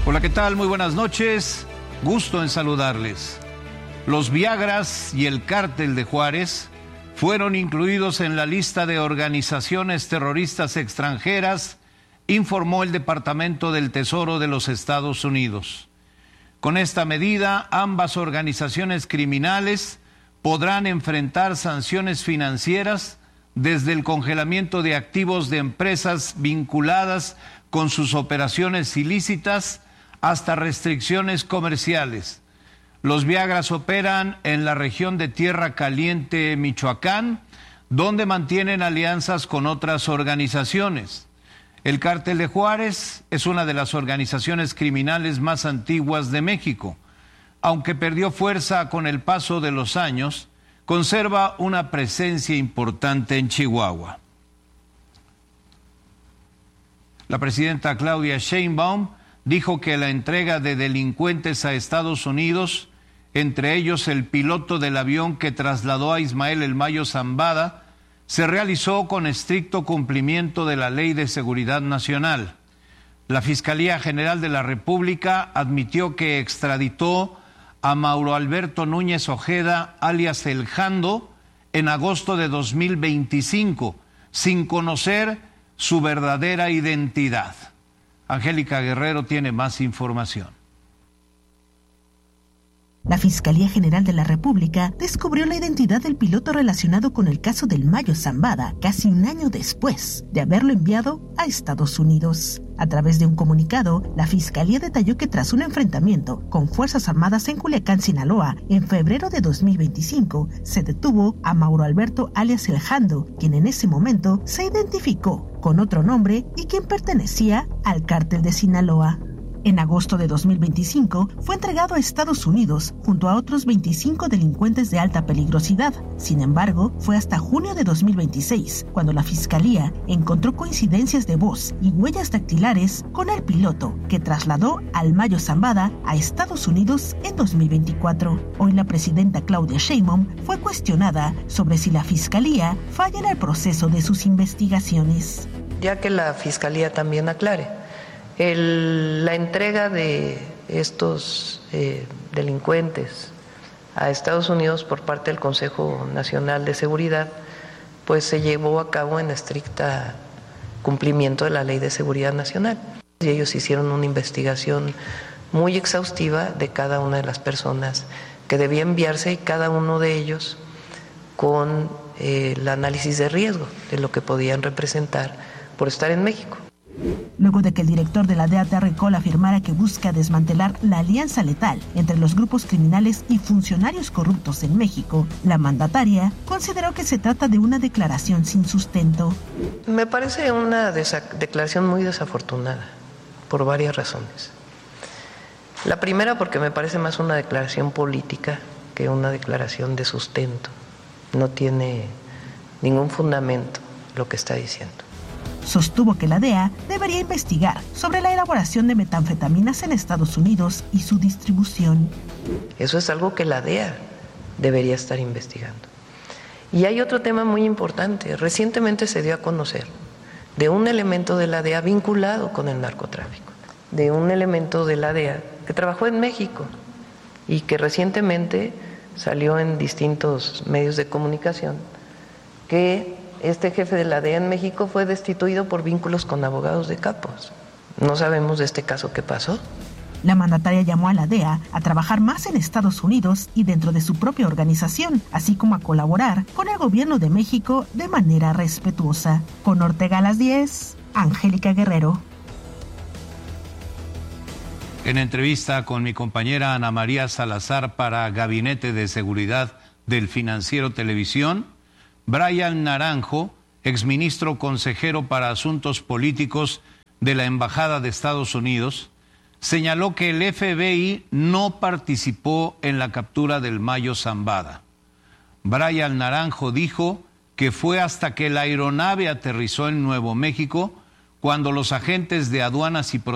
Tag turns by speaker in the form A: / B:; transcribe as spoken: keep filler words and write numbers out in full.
A: Hola, ¿qué tal? Muy buenas noches. Gusto en saludarles. Los Viagras y el Cártel de Juárez fueron incluidos en la lista de organizaciones terroristas extranjeras, informó el Departamento del Tesoro de los Estados Unidos. Con esta medida, ambas organizaciones criminales podrán enfrentar sanciones financieras desde el congelamiento de activos de empresas vinculadas con sus operaciones ilícitas hasta restricciones comerciales. Los Viagras operan en la región de Tierra Caliente, Michoacán, donde mantienen alianzas con otras organizaciones. El Cártel de Juárez es una de las organizaciones criminales más antiguas de México. Aunque perdió fuerza con el paso de los años, conserva una presencia importante en Chihuahua. La presidenta Claudia Sheinbaum dijo que la entrega de delincuentes a Estados Unidos, entre ellos el piloto del avión que trasladó a Ismael El Mayo Zambada, se realizó con estricto cumplimiento de la Ley de Seguridad Nacional. La Fiscalía General de la República admitió que extraditó a Mauro Alberto Núñez Ojeda, alias El Jando, en agosto de dos mil veinticinco, sin conocer su verdadera identidad. Angélica Guerrero tiene más información.
B: La Fiscalía General de la República descubrió la identidad del piloto relacionado con el caso del Mayo Zambada casi un año después de haberlo enviado a Estados Unidos. A través de un comunicado, la Fiscalía detalló que tras un enfrentamiento con Fuerzas Armadas en Culiacán, Sinaloa, en febrero de dos mil veinticinco, se detuvo a Mauro Alberto alias El Jando, quien en ese momento se identificó con otro nombre y quien pertenecía al Cártel de Sinaloa. En agosto de dos mil veinticinco fue entregado a Estados Unidos junto a otros veinticinco delincuentes de alta peligrosidad. Sin embargo, fue hasta junio de dos mil veintiséis cuando la Fiscalía encontró coincidencias de voz y huellas dactilares con el piloto que trasladó al Mayo Zambada a Estados Unidos en dos mil veinticuatro. Hoy la presidenta Claudia Sheinbaum fue cuestionada sobre si la Fiscalía falla en el proceso de sus investigaciones.
C: Ya que la Fiscalía también aclare. El, la entrega de estos eh, delincuentes a Estados Unidos por parte del Consejo Nacional de Seguridad, pues se llevó a cabo en estricta cumplimiento de la Ley de Seguridad Nacional. Y ellos hicieron una investigación muy exhaustiva de cada una de las personas que debía enviarse y cada uno de ellos con eh, el análisis de riesgo de lo que podían representar por estar en México.
B: Luego de que el director de la D E A, Terry Cole, afirmara que busca desmantelar la alianza letal entre los grupos criminales y funcionarios corruptos en México, la mandataria consideró que se trata de una declaración sin sustento.
C: Me parece una declaración muy desafortunada por varias razones. La primera, porque me parece más una declaración política que una declaración de sustento. No tiene ningún fundamento lo que está diciendo.
B: Sostuvo que la D E A debería investigar sobre la elaboración de metanfetaminas en Estados Unidos y su distribución.
C: Eso es algo que la D E A debería estar investigando. Y hay otro tema muy importante. Recientemente se dio a conocer de un elemento de la D E A vinculado con el narcotráfico, de un elemento de la D E A que trabajó en México y que recientemente salió en distintos medios de comunicación que este jefe de la D E A en México fue destituido por vínculos con abogados de capos. No sabemos de este caso qué pasó.
B: La mandataria llamó a la D E A a trabajar más en Estados Unidos y dentro de su propia organización, así como a colaborar con el gobierno de México de manera respetuosa. Con Ortega a las diez, Angélica Guerrero.
A: En entrevista con mi compañera Ana María Salazar para Gabinete de Seguridad del Financiero Televisión, Brian Naranjo, exministro consejero para Asuntos Políticos de la Embajada de Estados Unidos, señaló que el F B I no participó en la captura del Mayo Zambada. Brian Naranjo dijo que fue hasta que la aeronave aterrizó en Nuevo México cuando los agentes de aduanas y